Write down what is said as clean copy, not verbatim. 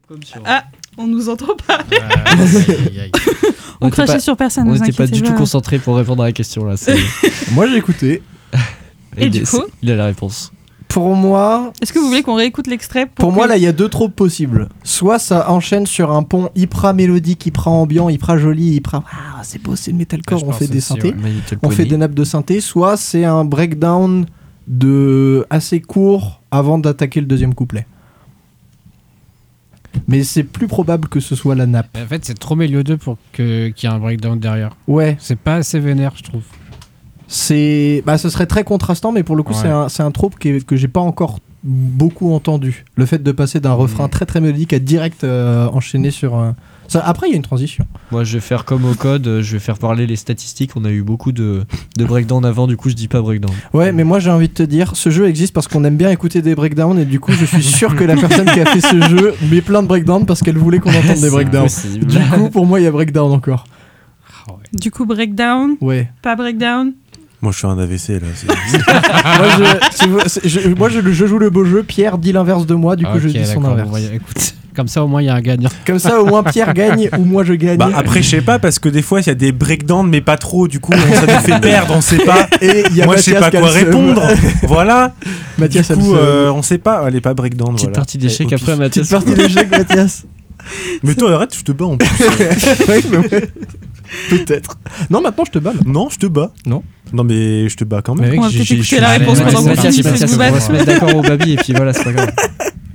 Ah, on nous entend pas. On crachait sur personne. On n'était pas du tout concentré pour répondre à la question là. Moi j'ai écouté. Et du coup, il a la réponse. Pour moi... Est-ce que vous voulez qu'on réécoute l'extrait Pour moi, là, il y a deux tropes possibles. Soit ça enchaîne sur un pont hyper mélodique, hyper ambiant, hyper joli, hyper... Ah, c'est beau, c'est le metalcore, on fait des synthés. On fait des nappes de synthé. Soit c'est un breakdown assez court avant d'attaquer le deuxième couplet. Mais c'est plus probable que ce soit la nappe. En fait, c'est trop mélodieux pour qu'il y ait un breakdown derrière. Ouais. C'est pas assez vénère, je trouve. Ce serait très contrastant, mais pour le coup, c'est un trope que j'ai pas encore beaucoup entendu. Le fait de passer d'un refrain très très mélodique à direct enchaîner sur... Ça, après, il y a une transition. Moi, je vais faire comme au code, je vais faire parler les statistiques. On a eu beaucoup de breakdown avant, du coup, je dis pas breakdown. Ouais, mais moi, j'ai envie de te dire, ce jeu existe parce qu'on aime bien écouter des breakdowns, et du coup, je suis sûr que la personne qui a fait ce jeu met plein de breakdowns parce qu'elle voulait qu'on entende des breakdowns. Du coup, pour moi, il y a breakdown encore. Du coup, breakdown. Ouais. Pas breakdown. Moi je suis un AVC là. Moi je joue le beau jeu, Pierre dit l'inverse de moi, du coup je dis son inverse. Écoute, comme ça au moins il y a un gagnant. Comme ça au moins Pierre gagne ou moi je gagne. Bah après je sais pas parce que des fois il y a des breakdowns mais pas trop, du coup ça nous fait perdre, on sait pas. Et y a moi je sais pas quoi répondre. Voilà. Mathias, du coup on sait pas, allez pas breakdown. Petite partie d'échec après Mathias. Petite partie d'échec Mathias. Mais toi arrête, je te bats en plus. Peut-être. Non, maintenant je te bats. Non, je te bats. Non, mais je te bats quand même. On va peut-être écouter la réponse pendant que vous on va se mettre d'accord au baby et puis voilà, c'est pas grave.